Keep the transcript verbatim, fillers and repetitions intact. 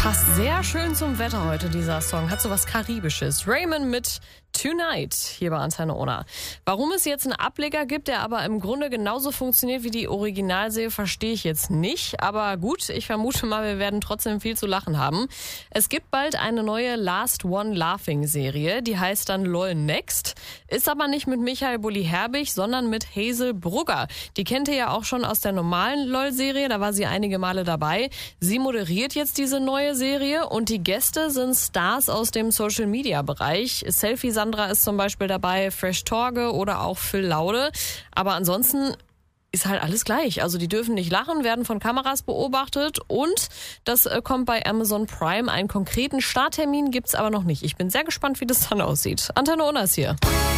Passt sehr schön zum Wetter heute, dieser Song. Hat so was Karibisches. Raymond mit Tonight hier bei Antenne Ona. Warum es jetzt einen Ableger gibt, der aber im Grunde genauso funktioniert wie die Originalserie, verstehe ich jetzt nicht. Aber gut, ich vermute mal, wir werden trotzdem viel zu lachen haben. Es gibt bald eine neue Last One Laughing Serie, die heißt dann LOL Next. Ist aber nicht mit Michael Bulli-Herbig, sondern mit Hazel Brugger. Die kennt ihr ja auch schon aus der normalen LOL-Serie, da war sie einige Male dabei. Sie moderiert jetzt diese neue Serie und die Gäste sind Stars aus dem Social-Media-Bereich. Selfie Sandra ist zum Beispiel dabei, Fresh Torge oder auch Phil Laude. Aber ansonsten ist halt alles gleich. Also die dürfen nicht lachen, werden von Kameras beobachtet und das kommt bei Amazon Prime. Einen konkreten Starttermin gibt's aber noch nicht. Ich bin sehr gespannt, wie das dann aussieht. Antenne Ona ist hier.